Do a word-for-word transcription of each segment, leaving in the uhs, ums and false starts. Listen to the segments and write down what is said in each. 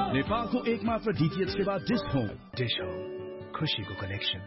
नेपालको एकमात्र डीटीएच सेवा डिश होम। डिश होम, खुशीको कनेक्सन।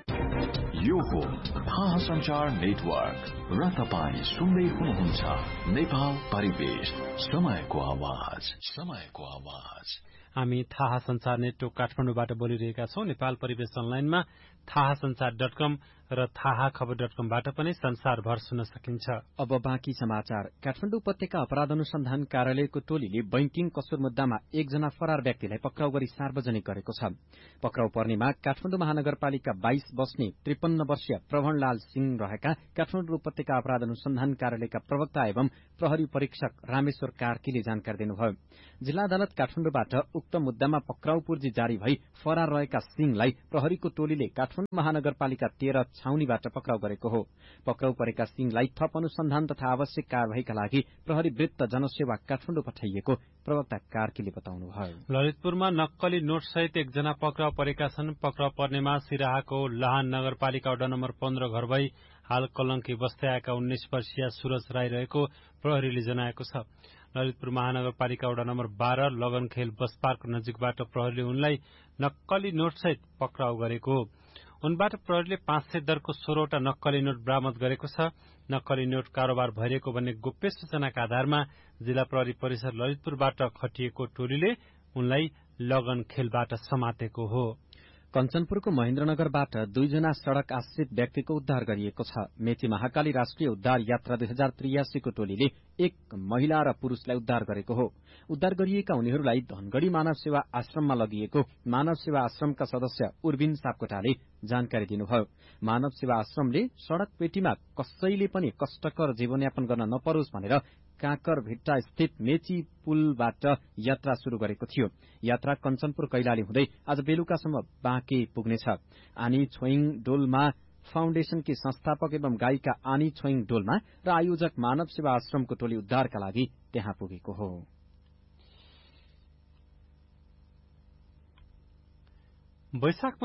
यो हो थाहा संचार नेटवर्क र तपाईँ सुन्दै हुनुहुन्छ नेपाल परिवेश, समयको आवाज, समयको आवाज। हामी थाहा संचार नेटवर्क काठमाडौँबाट बोलिरहेका छौं। नेपाल परिवेश अनलाइनमा थाहा संचार डट कम र थाहा खबर डट कमबाट पनि संसारभर सुन्न सकिन्छ। अब बाँकी समाचार। काठमाडौँ उपत्यका अपराध अनुसन्धान कार्यालयको टोलीले बैंकिङ कसुर मुद्दामा एकजना फरार व्यक्तिलाई पक्राउ गरी सार्वजनिक गरेको छ। पक्राउ पर्नेमा काठमाडौँ महानगरपालिका बाइस बस्ने त्रिपन्न वर्षीय प्रवणलाल सिंह रहेका काठमाडौँ उपत्यका अपराध अनुसन्धान कार्यालयका प्रवक्ता एवं प्रहरी परीक्षक रामेश्वर कार्कीले जानकारी दिनुभयो। जिल्ला अदालत काठमाडौँबाट उक्त मुद्दामा पक्राउ पूर्जी जारी भई फरार रहेका सिंहलाई प्रहरीको टोलीले काठमाडौँ महानगरपालिका तेह्र छाउनीबाट पक्राउ गरेको हो। पक्राउ परेका सिंहलाई थप अनुसन्धान तथा आवश्यक कार्यवाहीका लागि प्रहरी वृत्त जनसेवा काठमाडौँ पठाइएको प्रवक्ता कार्कीले बताउनुभयो। ललितपुरमा नक्कली नोट सहित एकजना पक्राउ परेका छन्। पक्राउ पर्नेमा सिराहाको लहान नगरपालिका वडा नम्बर पन्ध्र घर भई हाल कलंकी बस्दै आएका उन्नाइस वर्षीय सूरज राई रहेको प्रहरीले जनाएको छ। ललितपुर महानगरपालिका वडा नम्बर बाह्र लगनखेल बस पार्क नजिकबाट प्रहरीले उनलाई नक्कली नोट सहित पक्राउ गरेको हो। उनबाट प्रहरीले पाँच सय दरको सोह्रवटा नक्कली नोट बरामद गरेको छ। नक्कली नोट कारोबार भइरहेको भन्ने गोप्य सूचनाका आधारमा जिल्ला प्रहरी परिसर ललितपुरबाट खटिएको टोलीले उनलाई लगनखेलबाट समातेको हो। कञ्चनपुरको महेन्द्रनगरबाट दुईजना सड़क आश्रित व्यक्तिको उद्धार गरिएको छ। मेची महाकाली राष्ट्रिय उद्धार यात्रा दुई हजार त्रियासीको टोलीले एक महिला र पुरूषलाई उद्धार गरेको हो। उद्धार गरिएका उनीहरूलाई धनगढ़ी मानव सेवा आश्रममा लगिएको मानव सेवा आश्रमका सदस्य उर्बिन सापकोटाले जानकारी दिनुभयो। मानव सेवा आश्रमले सड़क पेटीमा कसैले पनि कष्टकर जीवनयापन गर्न नपरोस् भनेर काँकर भिट्टा स्थित मेची पुलबाट यात्रा शुरू गरेको थियो। यात्रा कञ्चनपुर कैलाली हुँदै आज बेलुकासम्म बाँके पुग्नेछ। आनी छोइङ डोल्मा फाउन्डेशनकी संस्थापक एवं गायिका आनी छोइङ डोल्मा र आयोजक मानव सेवा आश्रमको टोली उद्धारका लागि त्यहाँ पुगेको हो। वैशाख